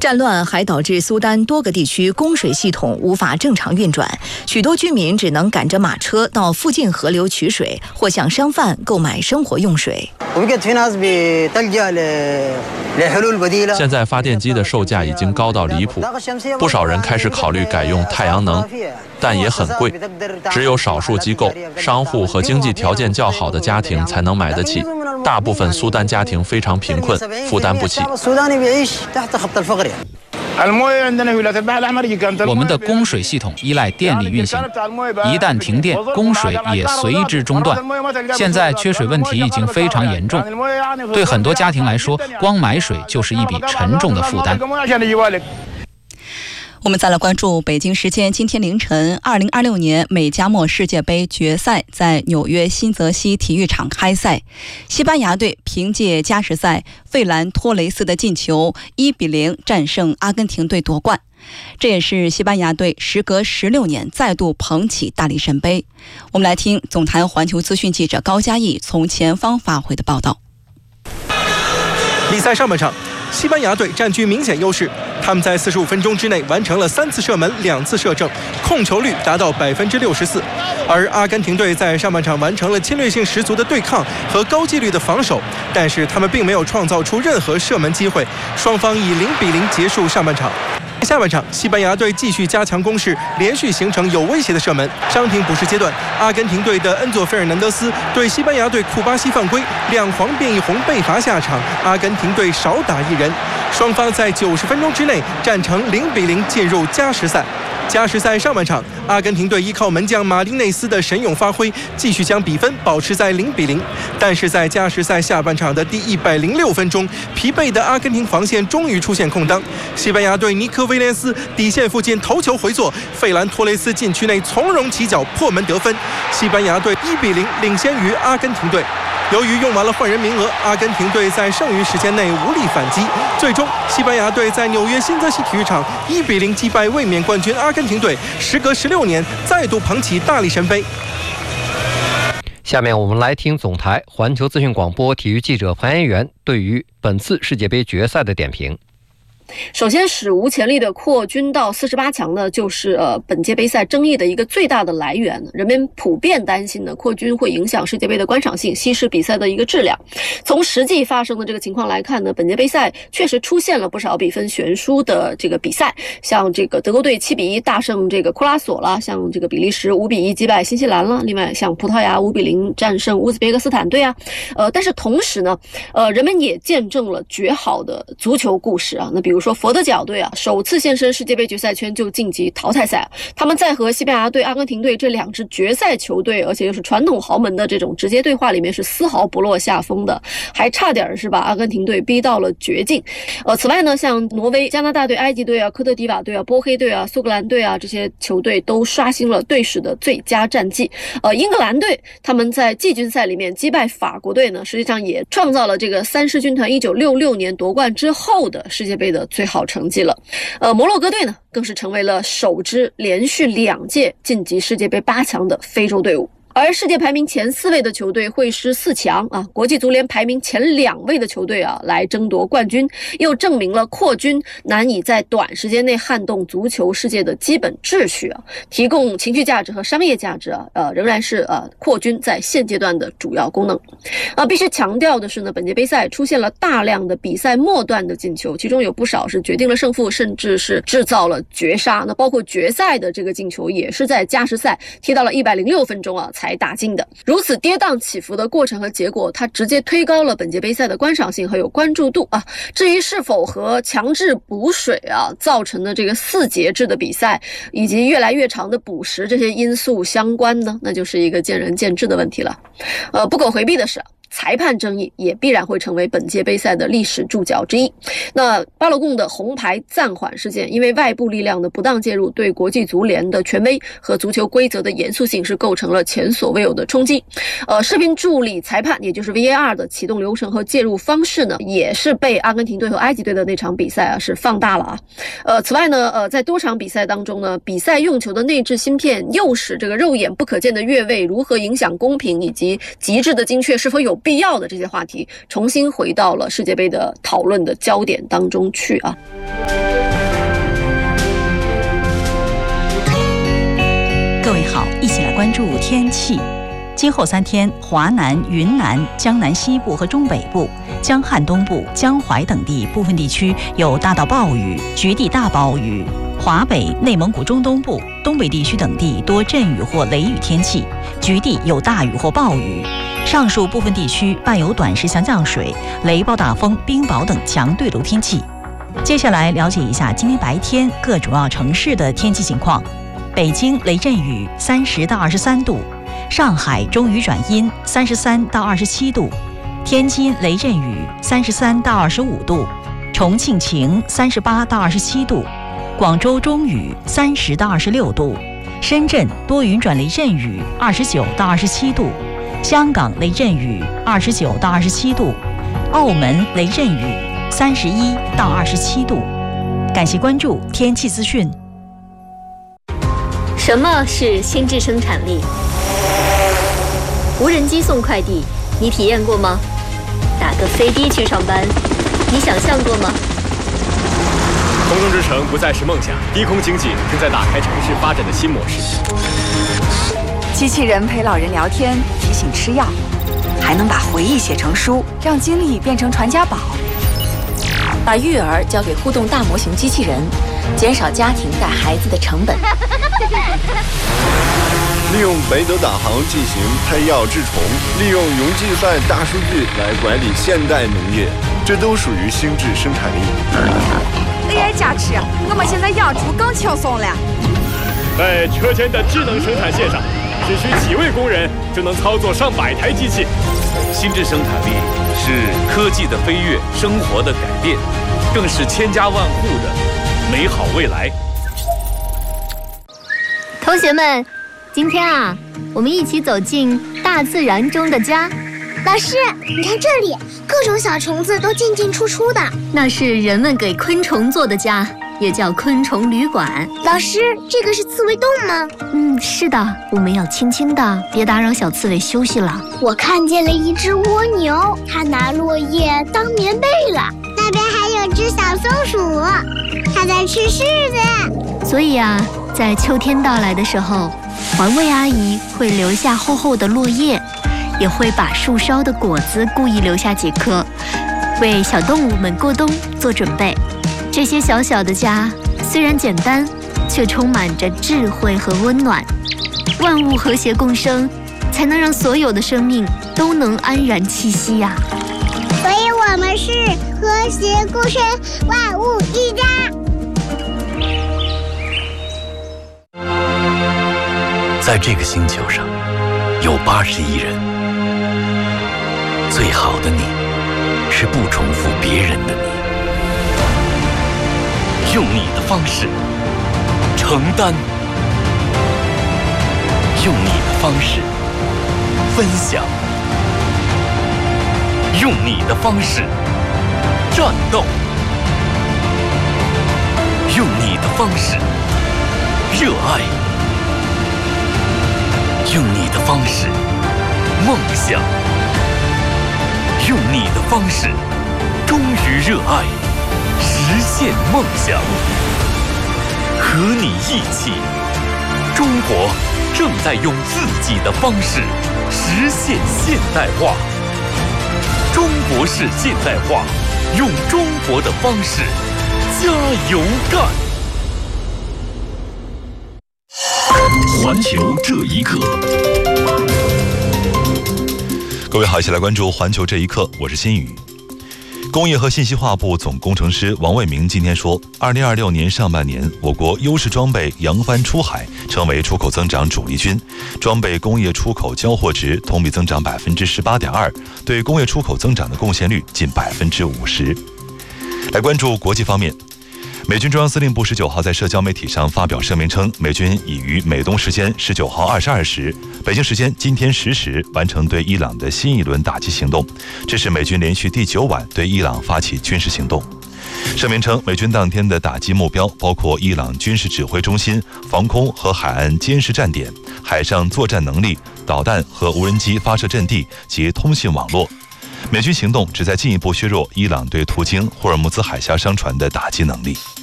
战乱还导致苏丹多个地区供水系统无法正常运转，许多居民只能赶着马车到附近河流取水，或向商贩购买生活用水。 现在发电机的售价已经高到离谱，不少人开始考虑改用太阳能，但也很贵，只有少数机构、商户和经济条件较好的家庭才能买得起，大部分苏丹家庭非常贫困，负担不起。 我们的供水系统依赖电力运行，一旦停电，供水也随之中断。现在缺水问题已经非常严重，对很多家庭来说，光买水就是一笔沉重的负担。 我们再来关注北京时间今天凌晨，2026年美加墨世界杯决赛在纽约新泽西体育场开赛。西班牙队凭借加时赛费兰托雷斯的进球1-0战胜阿根廷队夺冠，这也是西班牙队时隔16年再度捧起大力神杯。我们来听总台环球资讯记者高嘉毅从前方发回的报道。 比赛上半场，西班牙队占据明显优势，他们在45分钟之内完成了3次射门2次射正，控球率达到64%。而阿根廷队在上半场完成了侵略性十足的对抗和高纪律的防守，但是他们并没有创造出任何射门机会，双方以0-0结束上半场。下半场，西班牙队继续加强攻势，连续形成有威胁的射门。伤停补时阶段，阿根廷队的恩佐·费尔南德斯对西班牙队库巴西犯规，2黄变1红被罚下场，阿根廷队少打1人。双方在90分钟之内战成0-0进入加时赛。加时赛上半场，阿根廷队依靠门将马丁内斯的神勇发挥，继续将比分保持在0-0。但是在加时赛下半场的第106分钟，疲惫的阿根廷防线终于出现空当，西班牙队尼科威廉斯底线附近头球回做，费兰托雷斯禁区内从容起脚破门得分，西班牙队1-0领先于阿根廷队。由于用完了换人名额，阿根廷队在剩余时间内无力反击，最终西班牙队在纽约新泽西体育场1-0击败卫冕冠军阿根廷队，时隔16年再度捧起大力神杯。 下面我们来听总台环球资讯广播体育记者彭延元对于本次世界杯决赛的点评。 首先，史无前例的扩军到48强呢，就是本届杯赛争议的一个最大的来源。人们普遍担心呢，扩军会影响世界杯的观赏性，稀释比赛的一个质量。从实际发生的这个情况来看呢，本届杯赛确实出现了不少比分悬殊的这个比赛，像这个德国队7-1大胜这个库拉索了，像这个比利时5-1击败新西兰了，另外像葡萄牙5-0战胜乌兹别克斯坦队啊。但是同时呢，人们也见证了绝好的足球故事啊。那比如说佛得角队啊，首次现身世界杯决赛圈就晋级淘汰赛，他们在和西班牙队、阿根廷队这2支决赛球队，而且又是传统豪门的这种直接对话里面是丝毫不落下风的，还差点是把阿根廷队逼到了绝境。此外呢，像挪威、加拿大队、埃及队啊、科特迪瓦队啊、波黑队啊、苏格兰队啊，这些球队都刷新了队史的最佳战绩。英格兰队他们在季军赛里面击败法国队呢，实际上也创造了这个三狮军团1966年夺冠之后的世界杯的最好成绩了。摩洛哥队呢，更是成为了首支连续2届晋级世界杯8强的非洲队伍。而世界排名前4位的球队会师4强啊，国际足联排名前2位的球队啊来争夺冠军，又证明了扩军难以在短时间内撼动足球世界的基本秩序啊，提供情绪价值和商业价值啊，仍然是扩军在现阶段的主要功能。必须强调的是呢，本届杯赛出现了大量的比赛末段的进球，其中有不少是决定了胜负，甚至是制造了绝杀。那包括决赛的这个进球也是在加时赛踢到了106分钟啊才打进的。如此跌宕起伏的过程和结果，它直接推高了本届杯赛的观赏性和有关注度啊。至于是否和强制补水啊造成的这个4节制的比赛以及越来越长的补时这些因素相关呢，那就是一个见仁见智的问题了。不可回避的是，裁判争议也必然会成为本届杯赛的历史注脚之一。那巴洛贡的红牌暂缓事件，因为外部力量的不当介入，对国际足联的权威和足球规则的严肃性是构成了前所未有的冲击。视频助理裁判，也就是 VAR 的启动流程和介入方式呢，也是被阿根廷队和埃及队的那场比赛是放大了啊。此外呢，在多场比赛当中呢，比赛用球的内置芯片诱使这个肉眼不可见的越位如何影响公平，以及极致的精确是否有必要的这些话题，重新回到了世界杯的讨论的焦点当中去啊。 各位好，一起来关注天气。今后3天，华南、云南、江南西部和中北部、江汉东部、江淮等地部分地区有大到暴雨、局地大暴雨；华北、内蒙古中东部、东北地区等地多阵雨或雷雨天气，局地有大雨或暴雨。上述部分地区伴有短时强降水、雷暴大风、冰雹等强对流天气。接下来了解一下今天白天各主要城市的天气情况。北京雷阵雨30到23度，上海中雨转阴33到27度，天津雷阵雨33到25度，重庆晴38到27度，广州中雨30到26度，深圳多云转雷阵雨29到27度，香港雷阵雨29到27度，澳门雷阵雨31到27度。感谢关注天气资讯。 什么是心智生产力？无人机送快递，你体验过吗？打个飞的去上班，你想象过吗？ 空中之城不再是梦想，低空经济正在打开城市发展的新模式。 机器人陪老人聊天，提醒吃药，还能把回忆写成书，让经历变成传家宝。把育儿交给互动大模型机器人，减少家庭带孩子的成本。 利用北斗导航进行胎药治虫，利用云计算大数据来管理现代农业，这都属于心智生产力。 AI 加持，我们现在养猪更轻松了。 在车间的智能生产线上，只需几位工人就能操作上百台机器。 心智生产力是科技的飞跃，生活的改变，更是千家万户的美好未来。 同学们，今天啊，我们一起走进大自然中的家。 老师，你看这里，各种小虫子都进进出出的。 那是人们给昆虫做的家，也叫昆虫旅馆。 老师，这个是刺猬洞吗？ 是的，我们要轻轻的，别打扰小刺猬休息了。 我看见了一只蜗牛，它拿落叶当棉被了。那边还有只小松鼠，它在吃柿子。 所以啊，在秋天到来的时候，环卫阿姨会留下厚厚的落叶，也会把树梢的果子故意留下几颗，为小动物们过冬做准备。这些小小的家虽然简单，却充满着智慧和温暖。万物和谐共生，才能让所有的生命都能安然栖息呀。 所以我们是和谐共生，万物一家。 在这个星球上，有80亿人。最好的你，是不重复别人的你。用你的方式承担，用你的方式分享，用你的方式战斗，用你的方式热爱，用你的方式梦想，用你的方式忠于热爱，实现梦想。和你一起，中国正在用自己的方式实现现代化。中国式现代化，用中国的方式加油干。 环球这一刻， 各位好，一起来关注环球这一刻，我是新宇。工业和信息化部总工程师王卫明今天说，2026年上半年，我国优势装备扬帆出海，成为出口增长主力军。装备工业出口交货值同比增长18.2%，对工业出口增长的贡献率近50%。来关注国际方面。美军中央司令部19号在社交媒体上发表声明称，美军已于美东时间19号22时，北京时间今天10时完成对伊朗的新一轮打击行动，这是美军连续第9晚对伊朗发起军事行动。声明称，美军当天的打击目标包括伊朗军事指挥中心、防空和海岸监视站点、海上作战能力、导弹和无人机发射阵地及通信网络。美军行动旨在进一步削弱伊朗对途经霍尔木兹海峡商船的打击能力。